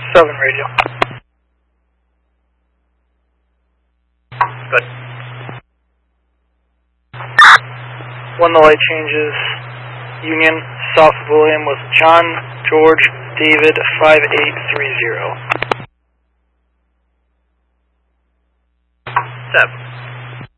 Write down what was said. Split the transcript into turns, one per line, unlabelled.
7 radio.
Good.
When the light changes, Union, South William with John, George, David, 5830.
7.